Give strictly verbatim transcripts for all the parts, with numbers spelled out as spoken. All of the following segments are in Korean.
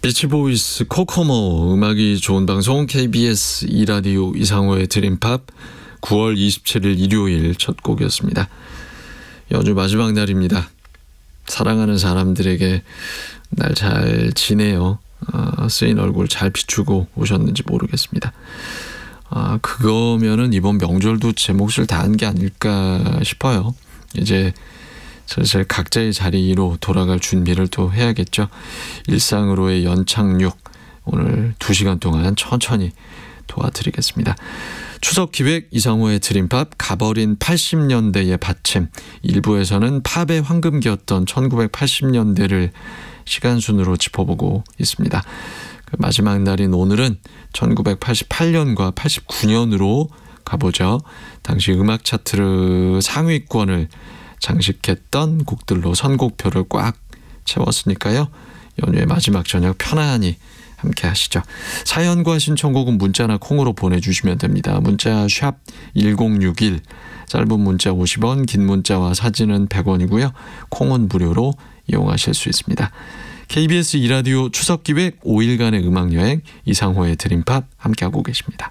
비치보이스 코코모 음악이 좋은 방송 케이비에스 이 라디오 이상호의 드림팝 구월 이십칠일 일요일 첫 곡이었습니다. 연휴 마지막 날입니다. 사랑하는 사람들에게 날 잘 지내요. 아, 쓰인 얼굴 잘 비추고 오셨는지 모르겠습니다. 아, 그거면은 이번 명절도 제 몫을 다한 게 아닐까 싶어요. 이제 슬슬 각자의 자리로 돌아갈 준비를 또 해야겠죠. 일상으로의 연착륙, 오늘 두 시간 동안 천천히 도와드리겠습니다. 추석 기획 이상호의 드림팝, 가버린 팔십 년대의 받침. 일부에서는 팝의 황금기였던 천구백팔십 년대를 시간순으로 짚어보고 있습니다. 그 마지막 날인 오늘은 천구백팔십팔 년과 팔십구 년으로 가보죠. 당시 음악 차트 상위권을 장식했던 곡들로 선곡표를 꽉 채웠으니까요. 연휴의 마지막 저녁 편안히 함께 하시죠. 사연과 신청곡은 문자나 콩으로 보내주시면 됩니다. 문자 샵 일공육일, 짧은 문자 오십 원, 긴 문자와 사진은 백 원이고요. 콩은 무료로 이용하실 수 있습니다. 케이비에스 이 라디오 추석기획 오 일간의 음악여행, 이상호의 드림팝 함께하고 계십니다.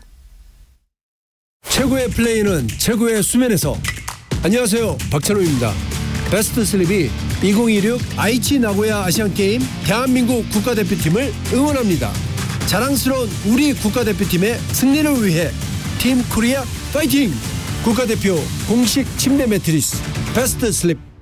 최고의 플레이는 최고의 수면에서. 안녕하세요, 박찬호입니다. 베스트 슬립이 이천이십육 아이치 나고야 아시안게임 대한민국 국가대표팀을 응원합니다. 자랑스러운 우리 국가대표팀의 승리를 위해 팀 코리아 파이팅! 국가대표 공식 침대 매트리스 베스트 슬립.